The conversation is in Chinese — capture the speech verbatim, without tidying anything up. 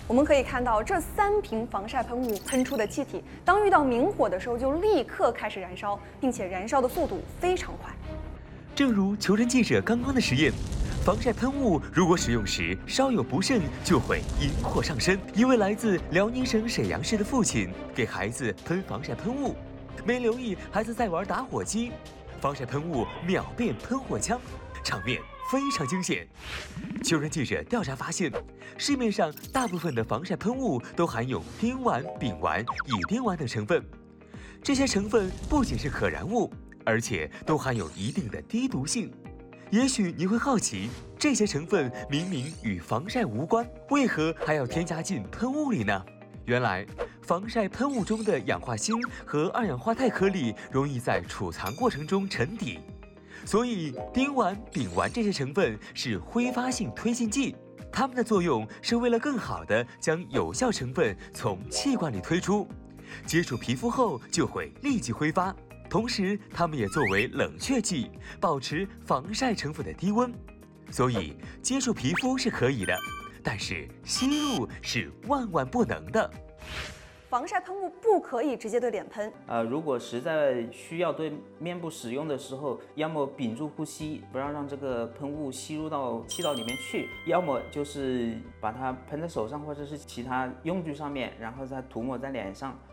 我们可以看到，这三瓶防晒喷雾喷出的气体，当遇到明火的时候，就立刻开始燃烧，并且燃烧的速度非常快。 正如求真记者刚刚的实验，防晒喷雾如果使用时稍有不慎，就会引火上身。一位来自辽宁省沈阳市的父亲给孩子喷防晒喷雾，没留意孩子在玩打火机，防晒喷雾秒变喷火枪，场面非常惊险。求真记者调查发现，市面上大部分的防晒喷雾都含有丁烷、丙烷、乙丁烷等成分，这些成分不仅是可燃物，而且都含有一定的低毒性。也许你会好奇，这些成分明明与防晒无关，为何还要添加进喷雾里呢？原来，防晒喷雾中的氧化锌和二氧化钛颗粒容易在储藏过程中沉底，所以丁烷、丙烷这些成分是挥发性推进剂，它们的作用是为了更好地将有效成分从气管里推出，接触皮肤后就会立即挥发。同时，它们也作为冷却剂，保持防晒成分的低温。所以，接触皮肤是可以的，但是吸入是万万不能的。 防晒喷雾不可以直接对脸喷。 呃，如果实在需要对面部使用的时候，要么屏住呼吸，不要让这个喷雾吸入到气道里面去；要么就是把它喷在手上或者是其他用具上面，然后再涂抹在脸上。